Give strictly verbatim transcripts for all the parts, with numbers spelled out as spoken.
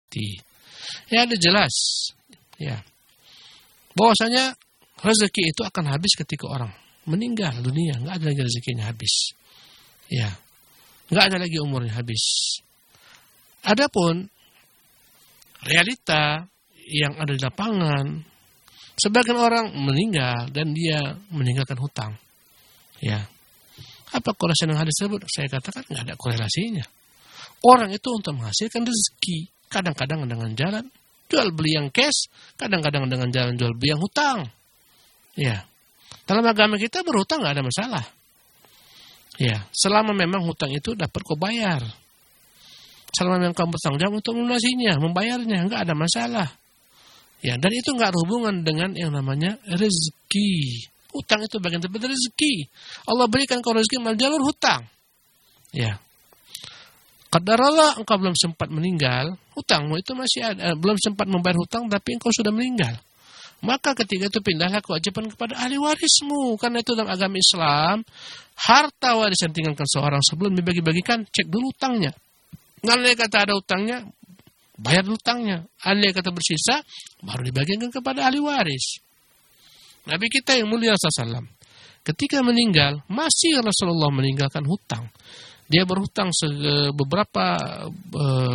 mati. Ya ada jelas, ya, bahwasanya rezeki itu akan habis ketika orang meninggal dunia, nggak ada lagi rezekinya habis, ya, nggak ada lagi umurnya habis. Adapun realita yang ada di lapangan, sebagian orang meninggal dan dia meninggalkan hutang, ya. Apa korelasi dengan hadis tersebut? Saya katakan nggak ada korelasinya. Orang itu untuk menghasilkan rezeki, kadang-kadang dengan jalan jual beli yang cash, kadang-kadang dengan jalan jual beli yang hutang. Ya, dalam agama kita berhutang nggak ada masalah. Ya, selama memang hutang itu dapat kau bayar, selama memang kau bertanggung jawab untuk melunasinya, membayarnya, nggak ada masalah. Ya, dan itu nggak ada hubungan dengan yang namanya rezeki. Hutang itu bagian dari rezeki. Allah berikan kau rezeki melalui jalur hutang. Ya. Qadarallah engkau belum sempat meninggal, hutangmu itu masih ada, belum sempat membayar hutang tapi engkau sudah meninggal. Maka ketika itu pindahlah kewajiban kepada ahli warismu. Karena itu dalam agama Islam, harta waris yang tinggalkan seorang sebelum dibagi-bagikan, cek dulu hutangnya. Andai kata ada hutangnya, bayar hutangnya. Andai kata bersisa, baru dibagikan kepada ahli waris. Nabi kita yang mulia sallallahu alaihi wasallam ketika meninggal, masih Rasulullah meninggalkan hutang. Dia berhutang beberapa uh,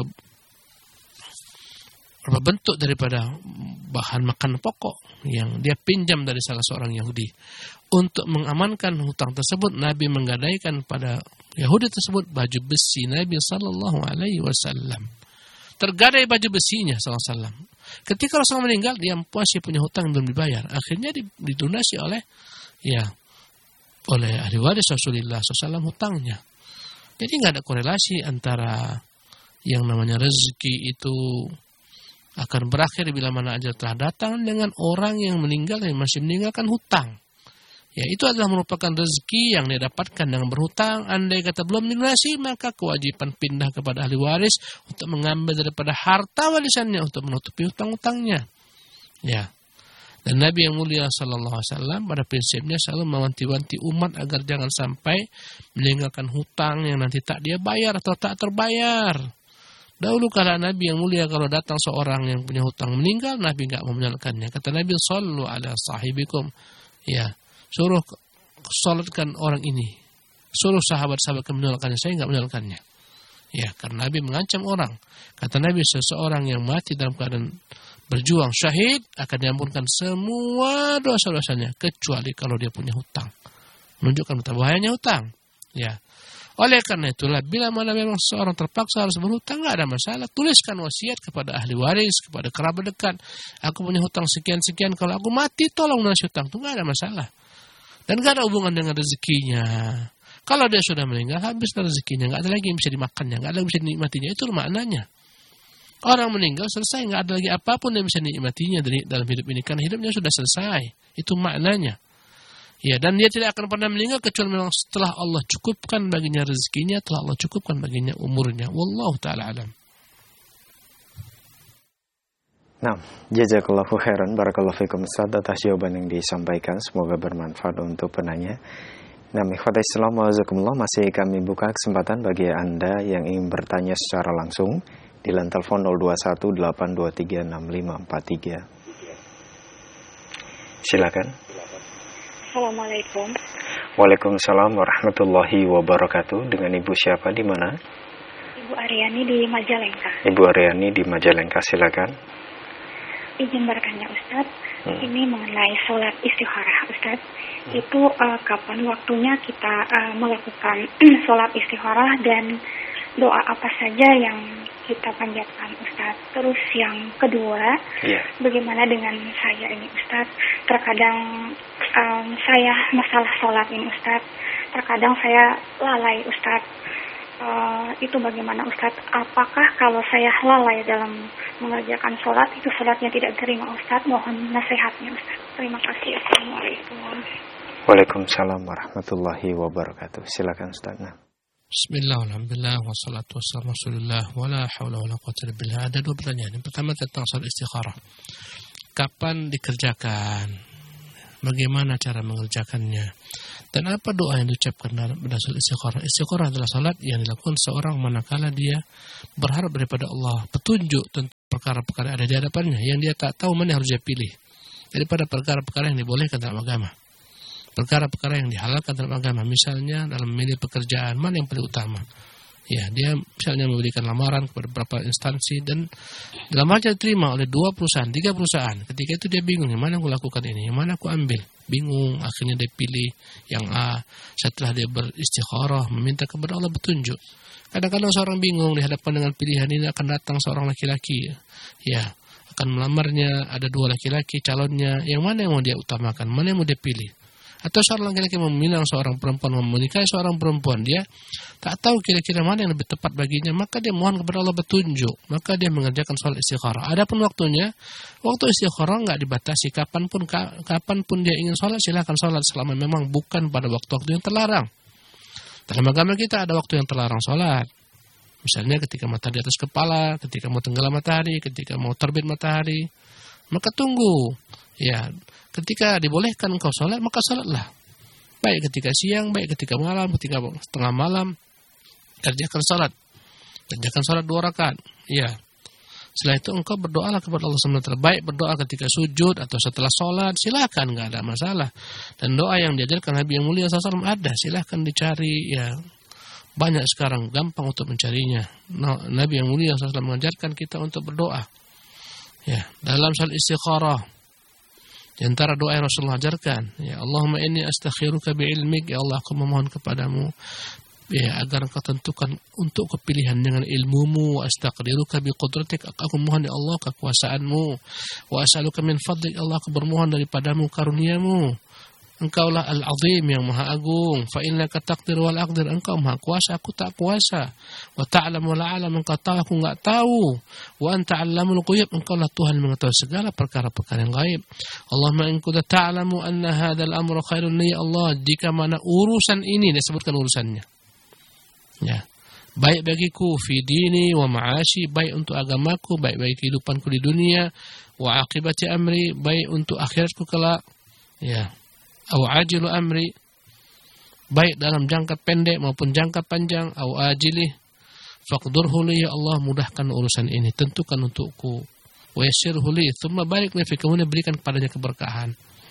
bentuk daripada bahan makan pokok yang dia pinjam dari salah seorang Yahudi. Untuk mengamankan hutang tersebut, Nabi menggadaikan pada Yahudi tersebut baju besi Nabi sallallahu alaihi wasallam. Tergadai baju besinya sallallahu alaihi wasallam. Ketika Rasulullah meninggal, dia masih punya hutang yang belum dibayar. Akhirnya didonasi oleh ya oleh ahli waris Rasulullah sallallahu alaihi wasallam hutangnya. Jadi nggak ada korelasi antara yang namanya rezeki itu akan berakhir bila mana ajal telah datang dengan orang yang meninggal yang masih meninggalkan hutang. Ya, itu adalah merupakan rezeki yang dia dapatkan dengan berhutang. Andai kata belum dilunasi, maka kewajiban pindah kepada ahli waris untuk mengambil daripada harta warisannya untuk menutupi hutang-hutangnya. Ya. Dan Nabi yang mulia sallallahu alaihi wasallam pada prinsipnya selalu mewanti-wanti umat agar jangan sampai meninggalkan hutang yang nanti tak dia bayar atau tak terbayar. Dahulu kala Nabi yang mulia kalau datang seorang yang punya hutang meninggal, Nabi enggak mau menyalahkannya. Kata Nabi, "Shallu ala sahibikum." Ya. Suruh salatkan orang ini. Suruh sahabat-sahabat menyalakannya. Saya enggak menyalakannya. Ya, karena Nabi mengancam orang. Kata Nabi, seseorang yang mati dalam keadaan berjuang syahid akan diampunkan semua dosa-dosanya kecuali kalau dia punya hutang. Menunjukkan betapa bahayanya hutang. Ya. Oleh karena itulah bila mana memang seorang terpaksa harus berhutang, enggak ada masalah. Tuliskan wasiat kepada ahli waris, kepada kerabat dekat. Aku punya hutang sekian-sekian, kalau aku mati tolong lunasi hutang. Itu enggak ada masalah. Dan gak ada hubungan dengan rezekinya. Kalau dia sudah meninggal, habislah rezekinya. Gak ada lagi yang bisa dimakannya, gak ada yang bisa dinikmatinya. Itu maknanya. Orang meninggal selesai, gak ada lagi apapun yang bisa dinikmatinya dari dalam hidup ini. Karena hidupnya sudah selesai. Itu maknanya. Ya, dan dia tidak akan pernah meninggal kecuali memang setelah Allah cukupkan baginya rezekinya, telah Allah cukupkan baginya umurnya. Wallahu ta'ala alam. Nah, jazakallahu khairan, barakallahu fikum Ustaz atas jawaban yang disampaikan, semoga bermanfaat untuk penanya. Nah, ikhwatal Islam wajazakumullah, masih kami buka kesempatan bagi Anda yang ingin bertanya secara langsung di line telepon nol dua satu delapan dua tiga enam lima empat tiga. Silakan. Assalamualaikum. Waalaikumsalam warahmatullahi wabarakatuh. Dengan Ibu siapa di mana? Ibu Aryani di Majalengka. Ibu Aryani di Majalengka, silakan. Izin bertanya Ustaz, hmm. ini mengenai sholat istikharah Ustaz. Hmm. Itu uh, kapan waktunya kita uh, melakukan sholat istikharah dan doa apa saja yang kita panjatkan Ustaz. Terus yang kedua, yeah. bagaimana dengan saya ini Ustaz? Terkadang um, saya masalah sholat ini Ustaz, terkadang saya lalai Ustaz. Uh, itu bagaimana Ustaz? Apakah kalau saya lalai dalam mengerjakan sholat, itu sholatnya tidak terima Ustaz? Mohon nasihatnya Ustaz. Terima kasih. Assalamualaikum. Waalaikumsalam warahmatullahi wabarakatuh. Silakan Ustaz. Bismillah, alhamdulillah, wassalatu wassalamu rasulillah, wala hawla wala quwwata illa billah. Ada dua pertanyaan. Yang pertama tentang sholat istikharah. Kapan dikerjakan? Bagaimana cara mengerjakannya? Dan apa doa yang diucapkan dalam sholat istikharah? Istikharah adalah sholat yang dilakukan seorang manakala dia berharap daripada Allah petunjuk tentang perkara-perkara ada di hadapannya yang dia tak tahu mana yang harus dia pilih daripada perkara-perkara yang dibolehkan dalam agama. Perkara-perkara yang dihalalkan dalam agama, misalnya dalam memilih pekerjaan, mana yang paling utama? Ya, dia misalnya memberikan lamaran kepada beberapa instansi dan dalam hal diterima oleh dua perusahaan, tiga perusahaan. Ketika itu dia bingung, yang mana aku lakukan ini, yang mana aku ambil? Bingung, akhirnya dia pilih yang A. Setelah dia beristikharah, meminta kepada Allah petunjuk. Kadang-kadang seorang bingung dihadapkan dengan pilihan ini, akan datang seorang laki-laki, ya, akan melamarnya, ada dua laki-laki calonnya, yang mana yang mau dia utamakan, mana yang mau dia pilih? Atau seorang laki-laki meminang seorang perempuan, menikahi seorang perempuan, dia tak tahu kira-kira mana yang lebih tepat baginya, maka dia mohon kepada Allah petunjuk, maka dia mengerjakan sholat istikharah. Adapun waktunya, waktu istikharah enggak dibatasi, kapanpun kapanpun dia ingin sholat, silakan sholat selama memang bukan pada waktu-waktu yang terlarang. Dalam agama kita ada waktu yang terlarang sholat. Misalnya ketika matahari di atas kepala, ketika mau tenggelam matahari, ketika mau terbit matahari, maka tunggu. Ya, ketika dibolehkan engkau sholat, maka sholatlah. Baik ketika siang, baik ketika malam, ketika tengah malam, kerjakan sholat. Kerjakan sholat dua rakaat. Ya. Setelah itu engkau berdoalah kepada Allah subhanahu wa taala. Baik berdoa ketika sujud atau setelah sholat, silakan, nggak ada masalah. Dan doa yang diajarkan Nabi yang mulia sallallahu alaihi wasallam ada, silakan dicari. Ya, banyak sekarang, gampang untuk mencarinya. Nabi yang mulia sallallahu alaihi wasallam mengajarkan kita untuk berdoa. Ya, dalam sholat istikharah. Di antara doa yang Rasulullah ajarkan, ya Allahumma inni astakhiruka bi'ilmik, ya Allah aku memohon kepadamu ya agar engkau tentukan untuk kepilihan dengan ilmumu, astaqdiruka biqudratik, aku mohon ya Allah kekuasaanmu, wa as'aluka min fadlik, Allah aku bermohon daripadamu karuniamu. Engkaulah al-azim yang maha agung, fa innaka taqdir wal aqdir, engkau maha kuasa, aku tak kuasa, wa ta'lamu la a'lam, engkau tahu aku enggak tahu, wa anta 'allamul ghuyub, engkaulah Tuhan mengetahui segala perkara-perkara yang gaib. Allahumma in kunta ta'lamu anna hadzal amra khairun li, Allah jika mana urusan ini, disebutkan urusannya. Ya. Baik bagiku fi dini wa ma'ashi, baik untuk agamaku, baik bagi kehidupanku di dunia, wa aqibati amri, baik untuk akhiratku kelak. Ya. Au ajilu amri, baik dalam jangka pendek maupun jangka panjang, au ajilih faqdurhu li, ya Allah mudahkan urusan ini, tentukan untukku, wa yassirhu li, thumma barik li fi, kemudian berikan kepadanya keberkahan.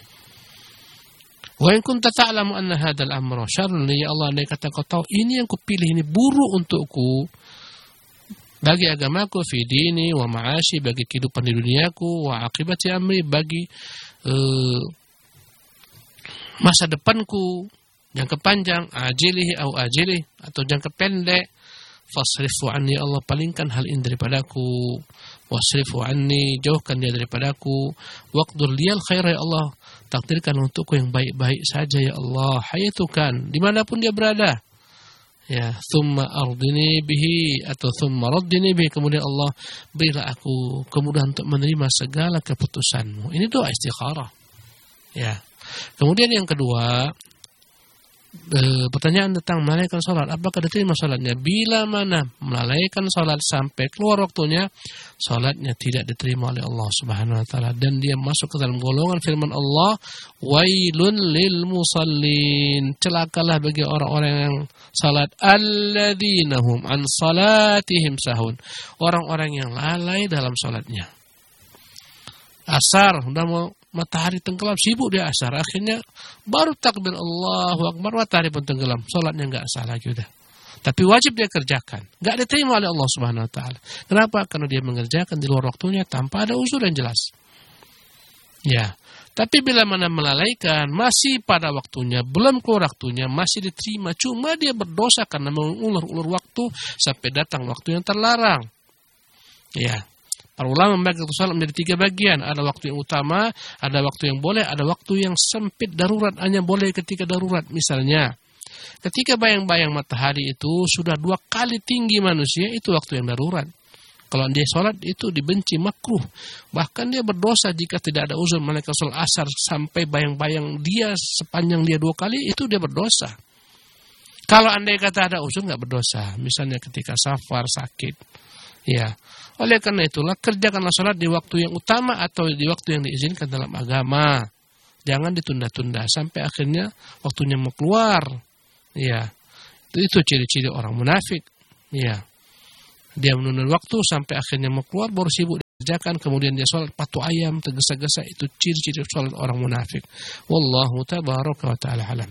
Wa in kunta ta'lamu anna hadzal amra syarrun li, ya Allah andai kata kau tahu ini yang kupilih ini buruk untukku bagi agamaku, fi dini wa ma'ashi, bagi kehidupan di duniaku, wa aqibati amri, bagi uh, masa depanku, jangka panjang, ajilih au ajilih, atau jangka pendek, fasrifu anni, Allah palingkan hal ini daripadaku, wasrifu anni, jauhkan dia daripadaku, waqdur liyal khair, ya Allah takdirkan untukku yang baik-baik saja ya Allah, hayatukan dimanapun dia berada. Ya, thumma ardini bihi, atau thumma raddini bihi, kemudian Allah berilah aku kemudahan untuk menerima segala keputusanmu. Ini doa istikharah. Ya. Kemudian yang kedua, e, pertanyaan tentang melalaikan sholat, apakah diterima sholatnya? Bila mana melalaikan sholat sampai keluar waktunya, sholatnya tidak diterima oleh Allah subhanahu wa taala, dan dia masuk ke dalam golongan firman Allah, wailun lil musallin, celakalah bagi orang-orang yang salat, alladzina hum an salatihim sahun, orang-orang yang lalai dalam sholatnya. Asar, udah mau matahari tenggelam, sibuk dia asar, akhirnya baru takbir Allahu Akbar, matahari pun tenggelam, sholatnya nggak sah lagi udah. Tapi wajib dia kerjakan, nggak diterima oleh Allah Subhanahu Wa Taala. Kenapa? Karena dia mengerjakan di luar waktunya tanpa ada uzur yang jelas. Ya, tapi bila mana melalaikan masih pada waktunya, belum keluar waktunya, masih diterima, cuma dia berdosa karena mengulur-ulur waktu sampai datang waktu yang terlarang. Ya. Para ulama membagi waktu salat menjadi tiga bagian. Ada waktu yang utama, ada waktu yang boleh, ada waktu yang sempit, darurat, hanya boleh ketika darurat. Misalnya, ketika bayang-bayang matahari itu sudah dua kali tinggi manusia, itu waktu yang darurat. Kalau dia sholat itu dibenci, makruh. Bahkan dia berdosa jika tidak ada uzur, malaikat sholat asar sampai bayang-bayang dia sepanjang dia dua kali, itu dia berdosa. Kalau andai kata ada uzur, nggak berdosa. Misalnya ketika safar, sakit. Ya, oleh karena itulah kerjakanlah sholat di waktu yang utama atau di waktu yang diizinkan dalam agama. Jangan ditunda-tunda sampai akhirnya waktunya mau keluar. Ya, itu ciri-ciri orang munafik. Ya, dia menunda waktu sampai akhirnya mau keluar baru sibuk kerjakan, kemudian dia sholat patuh ayam, tergesa-gesa, itu ciri-ciri sholat orang munafik. Wallahu tabaraka wa ta'ala alam.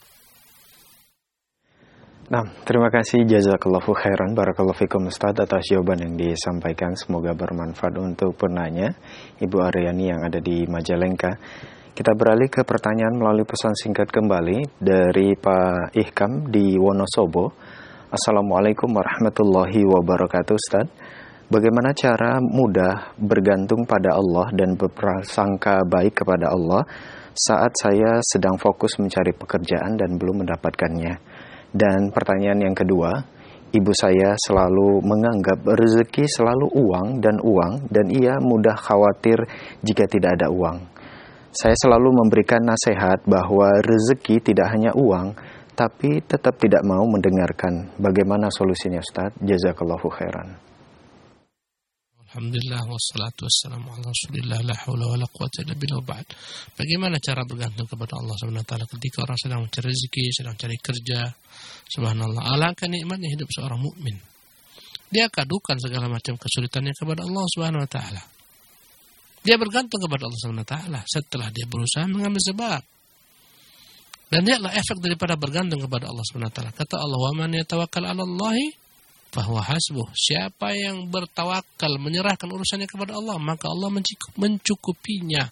Nah, terima kasih jazakallahu khairan barakallahu fikum Ustaz atas jawaban yang disampaikan, semoga bermanfaat untuk penanya Ibu Aryani yang ada di Majalengka. Kita beralih ke pertanyaan melalui pesan singkat kembali dari Pak Ihkam di Wonosobo. Assalamualaikum warahmatullahi wabarakatuh Ustaz. Bagaimana cara mudah bergantung pada Allah dan berprasangka baik kepada Allah saat saya sedang fokus mencari pekerjaan dan belum mendapatkannya? Dan pertanyaan yang kedua, ibu saya selalu menganggap rezeki selalu uang dan uang, dan ia mudah khawatir jika tidak ada uang. Saya selalu memberikan nasihat bahwa rezeki tidak hanya uang, tapi tetap tidak mau mendengarkan. Bagaimana solusinya Ustaz? Jazakallahu khairan. Alhamdulillah wassalatu wassalamu ala Rasulillah la haula wala quwwata illa billah ba'd. Bagaimana cara bergantung kepada Allah Subhanahu wa taala ketika orang sedang mencari rezeki, sedang cari kerja? Subhanallah, alangkah nikmatnya hidup seorang mukmin. Dia kadukan segala macam kesulitannya kepada Allah Subhanahu wa taala. Dia bergantung kepada Allah Subhanahu wa taala setelah dia berusaha mengambil sebab. Dan dia adalah efek daripada bergantung kepada Allah Subhanahu wa taala. Kata Allah, "Wa man yatawakkal 'ala Allahi fahuwa hasbuh." Siapa yang bertawakal, menyerahkan urusannya kepada Allah, maka Allah mencukupinya.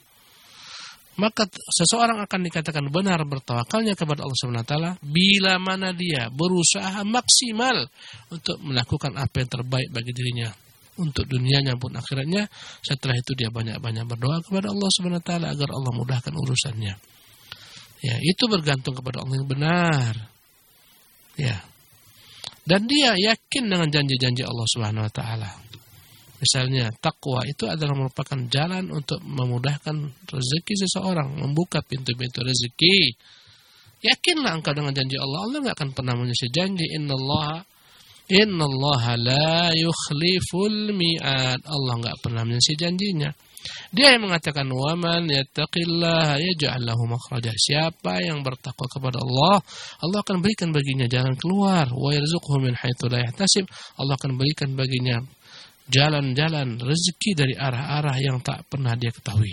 Maka seseorang akan dikatakan benar bertawakalnya kepada Allah Subhanahu wa taala bila mana dia berusaha maksimal untuk melakukan apa yang terbaik bagi dirinya untuk dunianya pun akhiratnya. Setelah itu dia banyak-banyak berdoa kepada Allah Subhanahu wa taala agar Allah mudahkan urusannya. Ya, itu bergantung kepada Allah yang benar. Ya. Dan dia yakin dengan janji-janji Allah Subhanahu wa taala. Misalnya, takwa itu adalah merupakan jalan untuk memudahkan rezeki seseorang, membuka pintu-pintu rezeki. Yakinlah engkau dengan janji Allah. Allah enggak akan pernah menyelesaikan janji. Innallaha innallaha la yukhliful mi'ad. Allah enggak pernah menyelesaikan janjinya. Dia yang mengatakan, "Wa man yattaqillaha yaj'al lahu makhraja." Siapa yang bertakwa kepada Allah, Allah akan berikan baginya jalan keluar. Wa yarzuqhu min haitsu la yahtasib. Allah akan berikan baginya jalan-jalan rezeki dari arah-arah yang tak pernah dia ketahui.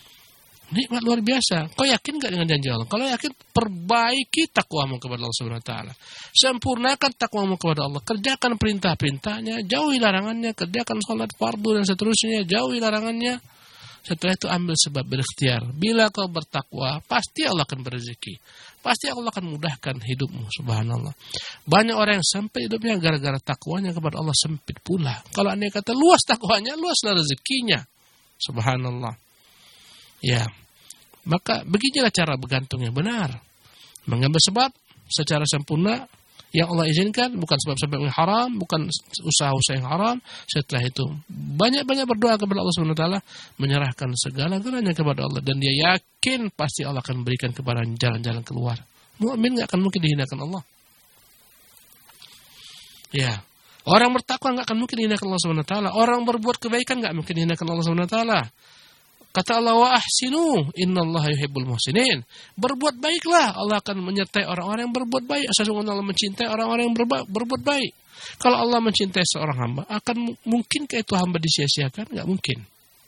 Nikmat luar biasa. Kau yakin gak dengan janji Allah? Kalau yakin, perbaiki takwamu kepada Allah Subhanahu wa taala. Sempurnakan takwamu kepada Allah. Kerjakan perintah-perintahnya, jauhi larangannya, kerjakan salat fardu dan seterusnya, jauhi larangannya. Setelah itu ambil sebab berikhtiar. Bila kau bertakwa, pasti Allah akan berezeki. Pasti Allah akan mudahkan hidupmu, subhanallah. Banyak orang yang sempit hidupnya gara-gara takwanya kepada Allah sempit pula. Kalau anda kata luas takwanya, luaslah rezekinya. Subhanallah. Ya, maka beginilah cara bergantung yang benar. Mengambil sebab secara sempurna yang Allah izinkan, bukan sebab-sebab yang haram, bukan usaha-usaha yang haram. Setelah itu banyak-banyak berdoa kepada Allah Subhanahu wa taala, menyerahkan segala-galanya kepada Allah, dan dia yakin pasti Allah akan berikan kepada jalan-jalan keluar. Mukmin enggak akan mungkin dihinakan Allah. Ya. Orang bertakwa enggak akan mungkin dihinakan Allah Subhanahu wa taala. Orang berbuat kebaikan enggak mungkin dihinakan Allah Subhanahu wa taala. Kata Allah, "Wa ahsinu, innallaha yuhibbul muhsinin." Berbuat baiklah, Allah akan menyertai orang-orang yang berbuat baik. Sesungguhnya Allah mencintai orang-orang yang berba- berbuat baik. Kalau Allah mencintai seorang hamba, akan mungkinkah itu hamba disia-siakan? Enggak mungkin.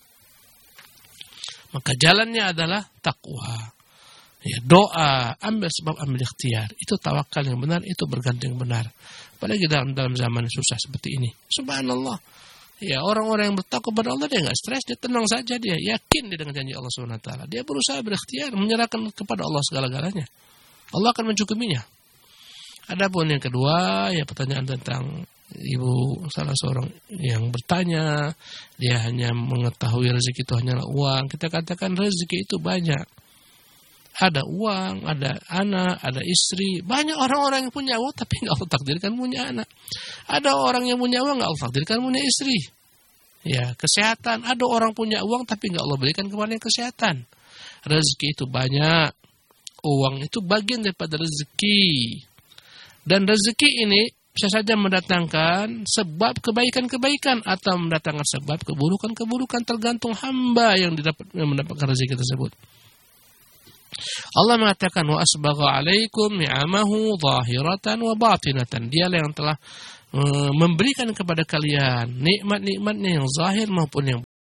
Maka jalannya adalah takwa. Ya, doa, ambil sebab, ambil ikhtiar. Itu tawakal yang benar, itu bergantung yang benar. Apalagi dalam dalam zaman susah seperti ini. Subhanallah. Ya, orang-orang yang bertakwa kepada Allah, dia enggak stres, dia tenang saja, dia yakin dia dengan janji Allah Subhanahu wa taala. Dia berusaha berikhtiar, menyerahkan kepada Allah segala-galanya. Allah akan mencukupinya. Adapun yang kedua, ya pertanyaan tentang ibu salah seorang yang bertanya, dia hanya mengetahui rezeki itu hanyalah uang. Kita katakan rezeki itu banyak. Ada uang, ada anak, ada istri. Banyak orang-orang yang punya uang tapi enggak Allah takdirkan punya anak. Ada orang yang punya uang enggak Allah takdirkan punya istri. Ya, kesehatan. Ada orang punya uang tapi enggak Allah berikan kepadanya kesehatan. Rezeki itu banyak. Uang itu bagian daripada rezeki. Dan rezeki ini bisa saja mendatangkan sebab kebaikan-kebaikan atau mendatangkan sebab keburukan-keburukan, tergantung hamba yang didapat yang mendapatkan rezeki tersebut. Allah mengatakan, wa asbagha alaikum ni'amahu zahiratan wa batinatan. Dialah yang telah e, memberikan kepada kalian nikmat-nikmatnya yang zahir maupun yang batin.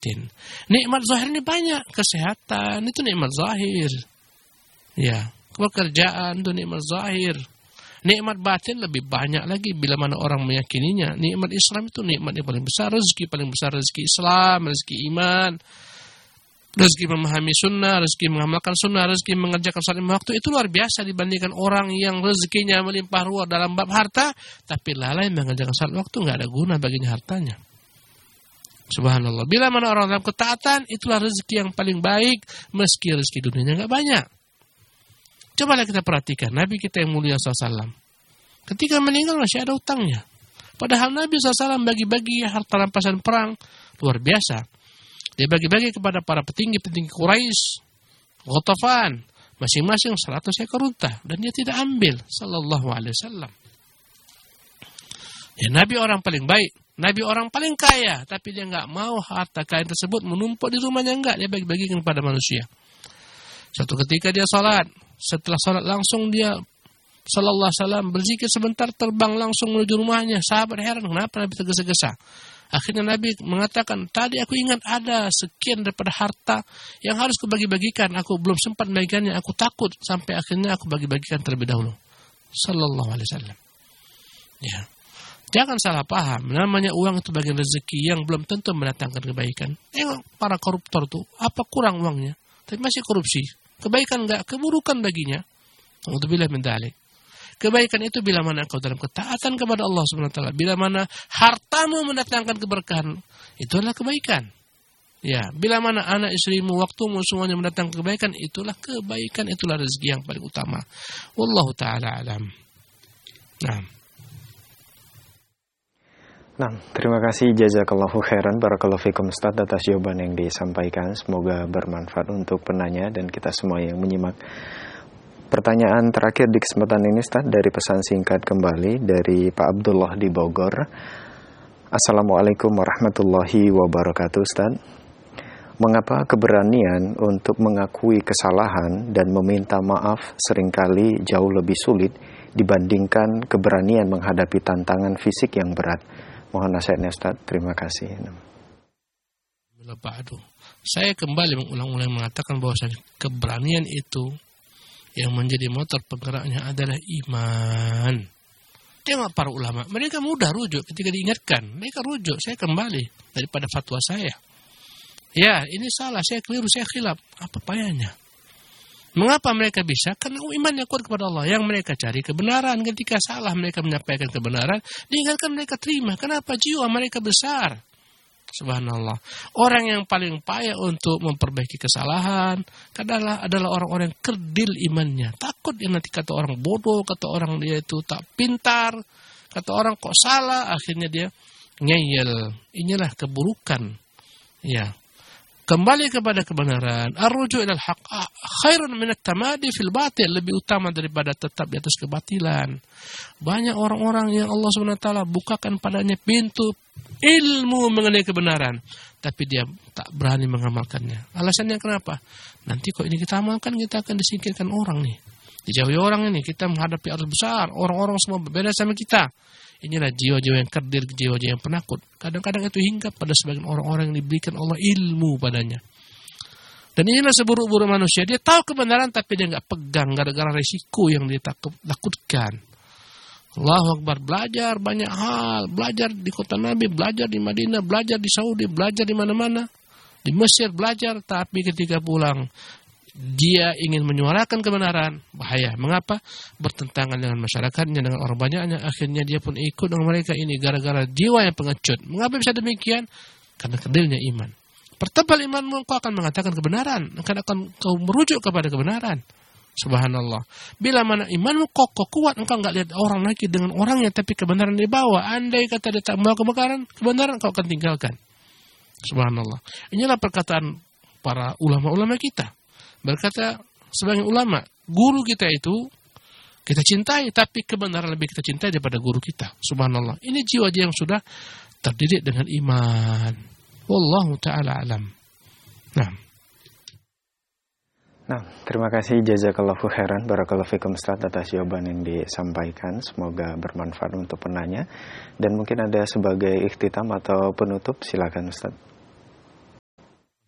batin. Nikmat zahir ini banyak, kesehatan itu nikmat zahir. Ya, pekerjaan itu nikmat zahir. Nikmat batin lebih banyak lagi bila mana orang meyakininya. Nikmat Islam itu nikmat yang paling besar, rezeki paling besar, rezeki Islam, rezeki iman, rezeki memahami sunnah, rezeki mengamalkan sunnah, rezeki mengerjakan salat lima waktu. Itu luar biasa dibandingkan orang yang rezekinya melimpah ruah dalam bab harta, tapi lalai mengerjakan salat waktu, nggak ada guna baginya hartanya. Subhanallah. Bila mana orang dalam ketaatan, itulah rezeki yang paling baik, meski rezeki dunianya nggak banyak. Cobalah kita perhatikan Nabi kita yang mulia shallallahu alaihi wasallam. Ketika meninggal masih ada utangnya. Padahal Nabi shallallahu alaihi wasallam bagi-bagi harta rampasan perang luar biasa. Dia bagi-bagi kepada para petinggi-petinggi Quraisy, Ghatafan, masing-masing seratus ekor unta, dan dia tidak ambil sallallahu alaihi wasallam. Ya, Nabi orang paling baik, Nabi orang paling kaya, tapi dia enggak mau harta kaya tersebut menumpuk di rumahnya, enggak, dia bagi-bagikan kepada manusia. Suatu ketika dia salat, setelah salat langsung dia sallallahu alaihi wasallam berzikir sebentar, terbang langsung menuju rumahnya. Sahabat heran kenapa Nabi tergesa-gesa. Akhirnya Nabi mengatakan, tadi aku ingat ada sekian daripada harta yang harus kubagi-bagikan, aku belum sempat bagikannya, aku takut, sampai akhirnya aku bagi-bagikan terlebih dahulu. Sallallahu alaihi wasallam. Ya. Jangan salah paham, namanya uang itu bagian rezeki yang belum tentu mendatangkan kebaikan. Tengok para koruptor itu, apa kurang uangnya, tapi masih korupsi. Kebaikan enggak, keburukan baginya. Alhamdulillah min dzalik. Kebaikan itu bila mana engkau dalam ketaatan kepada Allah Subhanahu wa taala, bila mana hartamu mendatangkan keberkahan, itulah kebaikan. Ya, bila mana anak istrimu, waktumu semuanya mendatangkan kebaikan, itulah kebaikan, itulah rezeki yang paling utama. Wallahu taala alam. Nah. Nah, terima kasih jazakallahu khairan barakallahu fikum Ustaz atas jawaban yang disampaikan. Semoga bermanfaat untuk penanya dan kita semua yang menyimak. Pertanyaan terakhir di kesempatan ini Ustaz dari pesan singkat kembali dari Pak Abdullah di Bogor. Assalamualaikum warahmatullahi wabarakatuh Ustaz. Mengapa keberanian untuk mengakui kesalahan dan meminta maaf seringkali jauh lebih sulit dibandingkan keberanian menghadapi tantangan fisik yang berat? Mohon nasihatnya Ustaz, terima kasih. Saya kembali mengulang-ulang mengatakan bahwa keberanian itu yang menjadi motor penggeraknya adalah iman. Tengok para ulama, mereka mudah rujuk ketika diingatkan. Mereka rujuk, saya kembali daripada fatwa saya. Ya, ini salah, saya keliru, saya khilaf. Apa payahnya? Mengapa mereka bisa? Karena imannya kuat kepada Allah. Yang mereka cari kebenaran. Ketika salah mereka menyampaikan kebenaran, diingatkan mereka terima. Kenapa? Jiwa mereka besar. Subhanallah. Orang yang paling payah untuk memperbaiki kesalahan adalah adalah orang-orang yang kerdil imannya. Takut yang nanti kata orang bodoh, kata orang dia itu tak pintar, kata orang kok salah, akhirnya dia ngeyel. Inilah keburukan. Ya. Kembali kepada kebenaran. Ar-ruju' ilal haq khairun min at-tamadi fil batil, lebih utama daripada tetap di atas kebatilan. Banyak orang-orang yang Allah Subhanahu wa taala bukakan padanya pintu ilmu mengenai kebenaran, tapi dia tak berani mengamalkannya. Alasannya kenapa? Nanti kok ini kita amalkan, kita akan disingkirkan orang nih. Dijauhi orang ini, kita menghadapi arus besar, orang-orang semua berbeda sama kita. Inilah jiwa-jiwa yang kerdil, jiwa-jiwa yang penakut. Kadang-kadang itu hinggap pada sebagian orang-orang yang diberikan Allah ilmu padanya. Dan inilah seburuk-buruk manusia. Dia tahu kebenaran tapi dia nggak pegang gara-gara resiko yang dia takut, takutkan. Allahu Akbar, belajar banyak hal, belajar di kota Nabi, belajar di Madinah, belajar di Saudi, belajar di mana-mana, di Mesir belajar, tapi ketika pulang dia ingin menyuarakan kebenaran, bahaya. Mengapa? Bertentangan dengan masyarakatnya, dengan orang banyaknya. Akhirnya dia pun ikut dengan mereka ini gara-gara jiwa yang pengecut. Mengapa bisa demikian? Karena kerdilnya iman. Pertebal imanmu, kau akan mengatakan kebenaran, akan akan kau merujuk kepada kebenaran. Subhanallah. Bila mana imanmu kokoh kuat, engkau enggak lihat orang lagi dengan orangnya, tapi kebenaran dibawa. Andai kata dia tak mau kebenaran, kebenaran kau akan tinggalkan. Subhanallah. Inilah perkataan para ulama-ulama kita. Berkata sebagian ulama, guru kita itu kita cintai, tapi kebenaran lebih kita cintai daripada guru kita. Subhanallah. Ini jiwa yang sudah terdidik dengan iman. Wallahu ta'ala alam. Nah. Nah, terima kasih jazakallahu khairan barakallahu fikum Ustaz atas jawaban yang disampaikan. Semoga bermanfaat untuk penanya. Dan mungkin ada sebagai ikhtitam atau penutup, silakan Ustaz.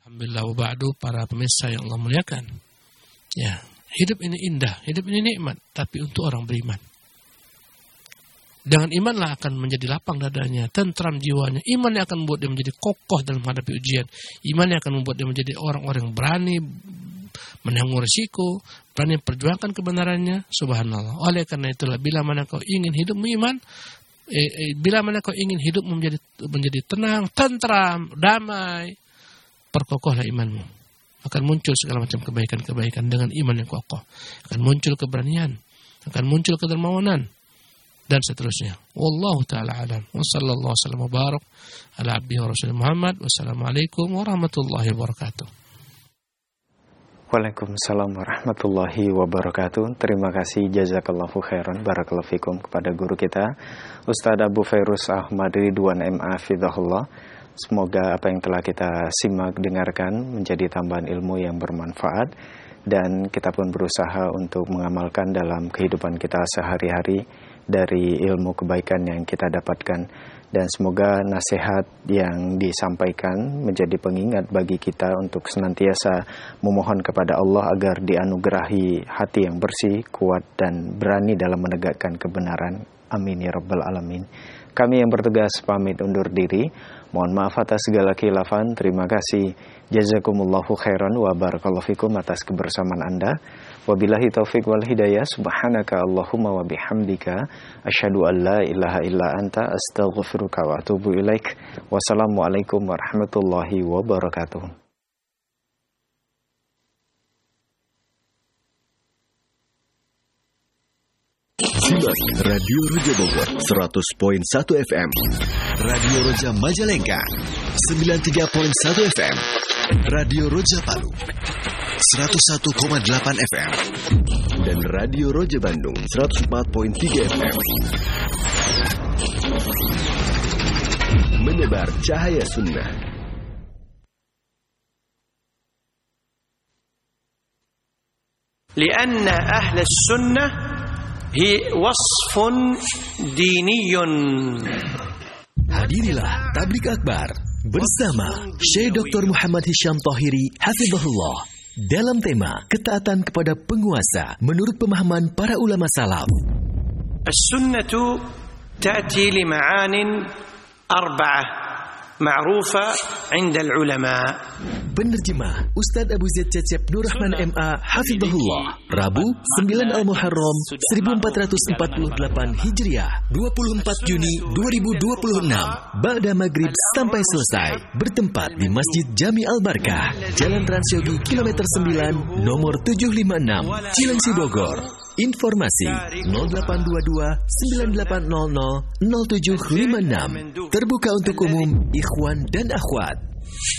Alhamdulillah wa ba'du, para pemirsa yang Allah muliakan. Ya, hidup ini indah, hidup ini nikmat, tapi untuk orang beriman. Dengan imanlah akan menjadi lapang dadanya, tentram jiwanya. Iman yang akan membuat dia menjadi kokoh dalam menghadapi ujian. Iman yang akan membuat dia menjadi orang-orang yang berani menanggung risiko, berani perjuangkan kebenarannya. Subhanallah. Oleh karena itulah, bila mana kau ingin hidupmu iman, eh, eh, bila mana kau ingin hidupmu menjadi menjadi tenang, tentram, damai, perkokohlah imanmu. Akan muncul segala macam kebaikan-kebaikan dengan iman yang kokoh. Akan muncul keberanian, akan muncul kedermawanan, dan seterusnya. Wallahu ta'ala alam. Wa sallallahu wasallam wa barak ala abdihi wa rasulih Muhammad. Wassalamualaikum warahmatullahi wabarakatuh. Waalaikumsalam warahmatullahi wabarakatuh. Terima kasih, jazakallahu khairan, barakallahu fikum, kepada guru kita Ustaz Abu Fairuz Ahmad Ridwan M A Fidahullah. Semoga apa yang telah kita simak dengarkan menjadi tambahan ilmu yang bermanfaat, dan kita pun berusaha untuk mengamalkan dalam kehidupan kita sehari-hari dari ilmu kebaikan yang kita dapatkan. Dan semoga nasihat yang disampaikan menjadi pengingat bagi kita untuk senantiasa memohon kepada Allah agar dianugerahi hati yang bersih, kuat, dan berani dalam menegakkan kebenaran. Amin ya rabbal alamin. Kami yang bertugas pamit undur diri. Mohon maaf atas segala khilafan. Terima kasih. Jazakumullahu khairan wa barakallahu fikum atas kebersamaan Anda. Wabillahi taufiq wal hidayah. Subhanaka Allahumma wa bihamdika asyhadu an la ilaha illa anta astaghfiruka wa atubu ilaik. Wassalamualaikum warahmatullahi wabarakatuh. Simak Radio Roja Bogor seratus koma satu F M, Radio Roja Majalengka sembilan puluh tiga koma satu F M, Radio Roja Palu seratus satu koma delapan F M, dan Radio Roja Bandung seratus empat koma tiga F M. Menebar cahaya sunnah. Lianna ahli sunnah hi wasfun diniyun. Hadirilah Tablik Akbar bersama Syekh Doktor Muhammad Hisham Thahiri hafizahullah dalam tema ketaatan kepada penguasa menurut pemahaman para ulama salaf. As-sunnatu ta'ti li ma'anin arba'ah ma'rufa 'inda al-ulama. Penerjemah Ustaz Abu Zaid Cecep Nur Rahman M A Hafizahullah. Rabu sembilan Al-Muharram seribu empat ratus empat puluh delapan Hijriah, dua puluh empat Juni dua ribu dua puluh enam. Ba'da maghrib sampai selesai. Bertempat di Masjid Jami Al-Barkah, Jalan Transyogi kilometer sembilan, nomor tujuh lima enam, Cilengsi Bogor. Informasi nol delapan dua dua sembilan delapan nol nol nol tujuh lima enam. Terbuka untuk umum, ikhwan dan akhwat.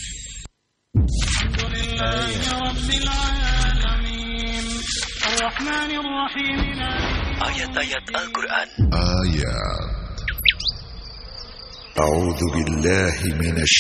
Ayat-ayat Al-Quran. Ayat. A'udzu billahi minasy